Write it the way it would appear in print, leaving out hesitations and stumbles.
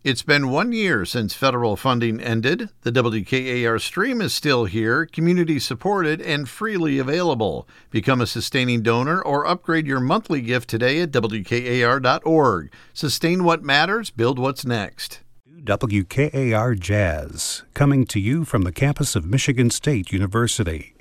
It's been 1 year since federal funding ended. The WKAR stream is still here, community supported, and freely available. Become a sustaining donor or upgrade your monthly gift today at WKAR.org. Sustain what matters, build what's next. WKAR Jazz, coming to you from the campus of Michigan State University.